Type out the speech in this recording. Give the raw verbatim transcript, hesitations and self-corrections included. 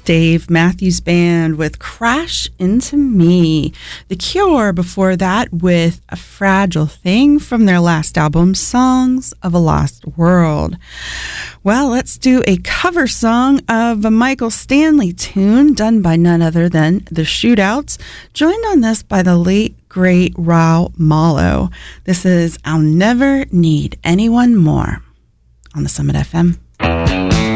Dave Matthews Band with Crash Into Me. The Cure before that with A Fragile Thing from their last album, Songs of a Lost World. Well, let's do a cover song of a Michael Stanley tune done by none other than The Shootouts, joined on this by the late, great Raoul Malo. This is I'll Never Need Anyone More on the Summit F M.